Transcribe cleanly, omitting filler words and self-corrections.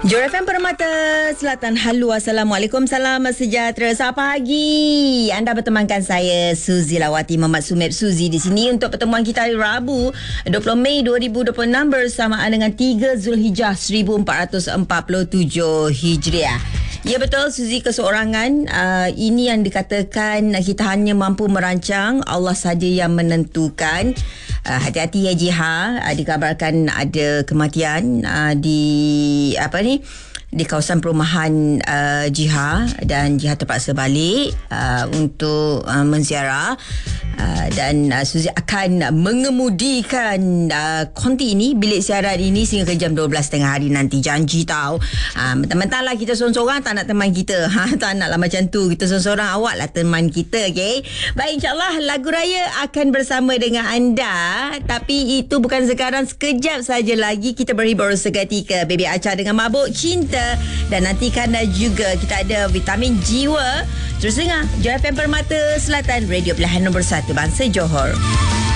Johor FM Permata Selatan. Halo, Assalamualaikum, salam sejahtera. Selamat pagi. Anda bertemankan saya Suzy Lawati Muhammad Sumeb Suzy di sini untuk pertemuan kita hari Rabu 20 Mei 2026 bersamaan dengan 3 Zulhijjah 1447 Hijriah. Ya betul, Suzy keseorangan. Ini yang dikatakan kita hanya mampu merancang, Allah saja yang menentukan. Hati-hati ya Jiha, dikabarkan ada kematian di di kawasan perumahan Jiha, dan Jiha terpaksa balik untuk menziarah, dan Suzy akan mengemudikan konti ini, bilik siaran ini sehingga ke jam 12 tengah hari nanti. Janji tahu. Mentang-mentang lah kita seorang-seorang tak nak teman kita. Tak nak lah macam tu. Kita seorang-seorang, awak lah teman kita, okay? Baik, insyaAllah lagu raya akan bersama dengan anda. Tapi itu bukan sekarang, sekejap saja lagi kita berhibur seketika. Baby Acha dengan Mabuk Cinta. Dan nantikan juga kita ada Vitamin Jiwa. Terus dengar Johor FM Permata Selatan, radio pilihan nombor 1 bangsa Johor.